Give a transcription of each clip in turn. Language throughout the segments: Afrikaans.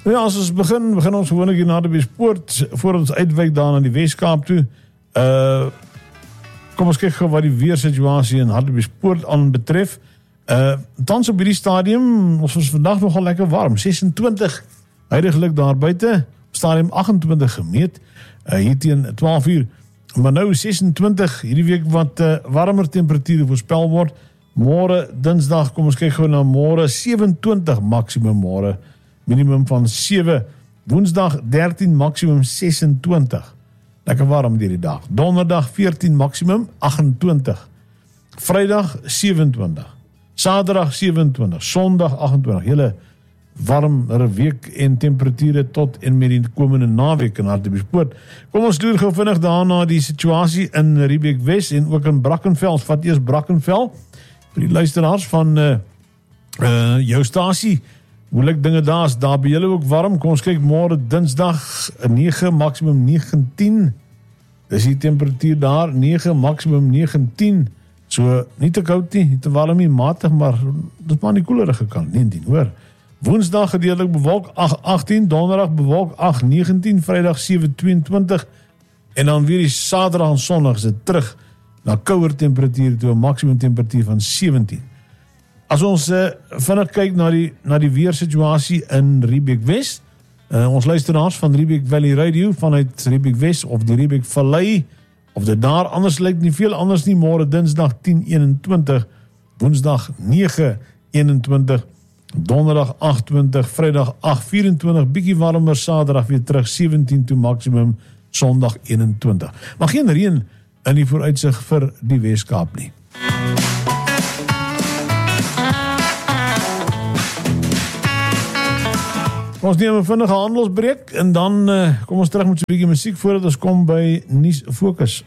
Nou ja, as ons begin ons gewoonlik hier na die Spoort, voor ons uitwyk daar na die Weskaap toe. Kom ons kyk gou wat die weersituasie in Hartbeespoort aan betref. Tans op hierdie stadium, ons was vandag nogal lekker warm, 26 huidiglik daar buite, stadium 28 gemeet, hier teen 12 uur, maar nou 26, hierdie week wat warmer temperatuur voorspel word. Môre Dinsdag, kom ons kyk gou na môre, 27 maksimum môre, minimum van 7, Woensdag 13, maksimum 26. Lekker warm hierdie dag. Donderdag 14, maksimum 28. Vrydag 27. Saterdag 27. Sondag 28. Hele warmere week en temperature tot en met die komende naweek in Hartbeespoort. Kom ons loer gou vinnig daarna die situasie in Riebeek Wes en ook in Brackenfell. Vat eers Brackenfell vir die luisteraars van jou stasie. Hoe lyk dinge daar by julle ook warm? Kom ons kyk môre Dinsdag 9, maksimum 19. Dis die temperatuur daar, 9, maksimum 19. So, nie te koud nie te warm nie, matig, maar dit is maar die koelerige kant, 19, hoor. Woensdag gedeeltelik bewolk 8, 18, donderdag bewolk 8, 19, vrydag 7, 22, en dan weer die Saterdag en Sondag is dit terug na kouer temperatuur toe 'n maksimum temperatuur van 17. As ons vinnig kyk na die weersituasie in Riebeek Wes, ons luisteraars van Riebeek Valley Radio vanuit Riebeek Wes of die Riebeek Vallei, of dit daar anders lyk nie veel anders nie, môre Dinsdag 10, 21, Woensdag 9, 21, Donderdag 28, Vrydag 8, 24, bietjie warmer, Saterdag weer terug 17 toe maksimum, Sondag 21. Maar geen reën in die vooruitsig vir die Weskaap nie. Ons neem 'n vinnige handelsbreek en dan kom ons terug met so 'n bietjie musiek voordat ons kom by Nuus Fokus.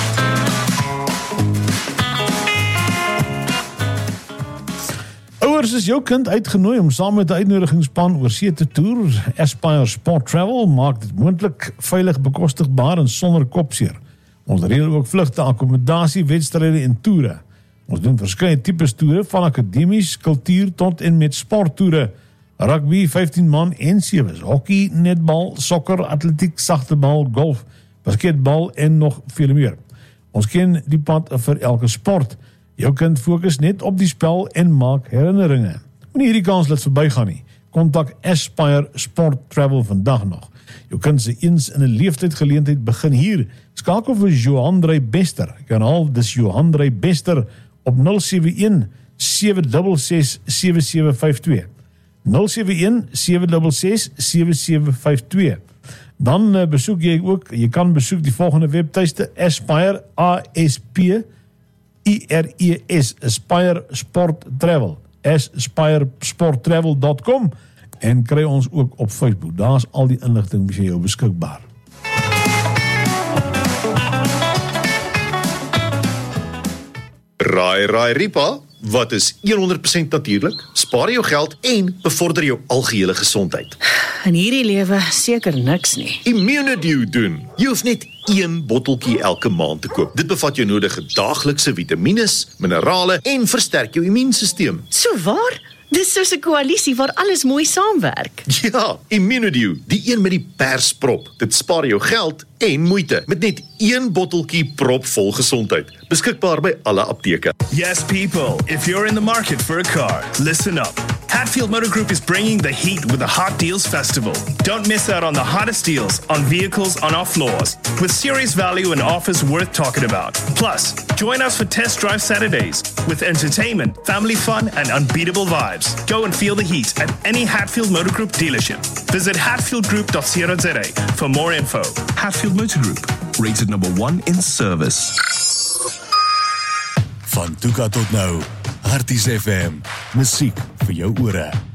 Ouers is jou kind uitgenooi om saam met 'n uitnodigingsspan oor see te toer. Aspire Sport Travel maak dit moontlik, veilig, bekostigbaar en sonder kopseer. Ons reël ook vlugte, akkommodasie, wedstryde en toere. Ons doen verskeie tipes toere, van akademies, kultuur tot en met sporttoere. Rugby, 15 man en 7, hockey, netbal, sokker, atletiek, sagtebal, golf, basketbal en nog veel meer. Ons ken die pad vir elke sport. Jou kind fokus net op die spel en maak herinneringe. Moenie hierdie kans laat verbygaan nie. Kontak Aspire Sport Travel vandag nog. Jou kind se eens in 'n leeftydgeleentheid begin hier. Skakel vir Johan Drey Bester. Ek herhaal, dis Johan Drey Bester op 071 766 7752. 071 766 7752. Dan besoek jy ook, jy kan besoek die volgende webtuiste, Aspire, ASPIRES, Aspire Sport Travel, aspiresporttravel.com, en kry ons ook op Facebook. Daar is al die inligting vir jou beskikbaar. Raai Ripa, wat is 100% natuurlik, spaar jou geld en bevorder jou algehele gesondheid. In hierdie lewe seker niks nie. Immunedew doen. Jy hoef net 1 botteltjie elke maand te koop. Dit bevat jou nodige daaglikse vitamines, minerale en versterk jou immuunstelsel. So waar? Dis soos 'n koalisie waar alles mooi saamwerk. Ja, Immunedew, die een met die persprop. Dit spaar jou geld en moeite met net 1 botteltjie propvol gesondheid. Beskikbaar by alle apteke. Yes, people, if you're in the market for a car, listen up. Hatfield Motor Group is bringing the heat with the Hot Deals Festival. Don't miss out on the hottest deals on vehicles on our floors, with serious value and offers worth talking about. Plus, join us for Test Drive Saturdays, with entertainment, family fun, and unbeatable vibes. Go and feel the heat at any Hatfield Motor Group dealership. Visit hatfieldgroup.co.za for more info. Hatfield Motor Group, rated number 1 in service. Van Tuka tot nou, Harties FM, musiek vir jou ore.